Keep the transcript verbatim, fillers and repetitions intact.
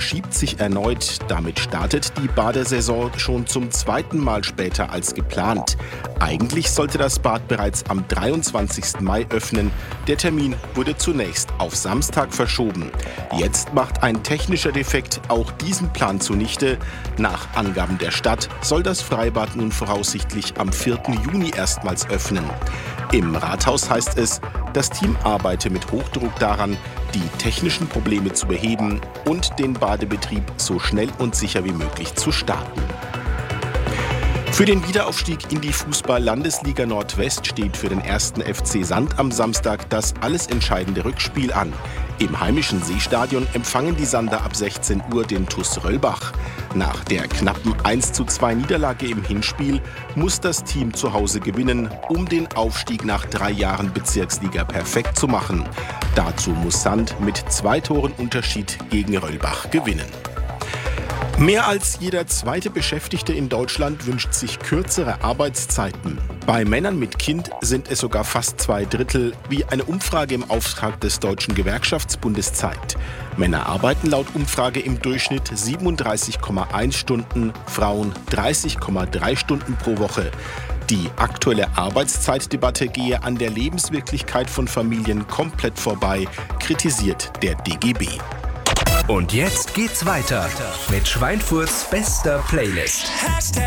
verschiebt sich erneut. Damit startet die Badesaison schon zum zweiten Mal später als geplant. Eigentlich sollte das Bad bereits am dreiundzwanzigsten Mai öffnen. Der Termin wurde zunächst auf Samstag verschoben. Jetzt macht ein technischer Defekt auch diesen Plan zunichte. Nach Angaben der Stadt soll das Freibad nun voraussichtlich am vierten Juni erstmals öffnen. Im Rathaus heißt es, das Team arbeite mit Hochdruck daran, die technischen Probleme zu beheben und den Badebetrieb so schnell und sicher wie möglich zu starten. Für den Wiederaufstieg in die Fußball-Landesliga Nordwest steht für den ersten F C Sand am Samstag das alles entscheidende Rückspiel an. Im heimischen Seestadion empfangen die Sander ab sechzehn Uhr den T U S Röllbach. Nach der knappen eins zu zwei Niederlage im Hinspiel muss das Team zu Hause gewinnen, um den Aufstieg nach drei Jahren Bezirksliga perfekt zu machen. Dazu muss Sand mit zwei Toren Unterschied gegen Röllbach gewinnen. Mehr als jeder zweite Beschäftigte in Deutschland wünscht sich kürzere Arbeitszeiten. Bei Männern mit Kind sind es sogar fast zwei Drittel, wie eine Umfrage im Auftrag des Deutschen Gewerkschaftsbundes zeigt. Männer arbeiten laut Umfrage im Durchschnitt siebenunddreißig Komma eins Stunden, Frauen dreißig Komma drei Stunden pro Woche. Die aktuelle Arbeitszeitdebatte gehe an der Lebenswirklichkeit von Familien komplett vorbei, kritisiert der D G B. Und jetzt geht's weiter mit Schweinfurts bester Playlist.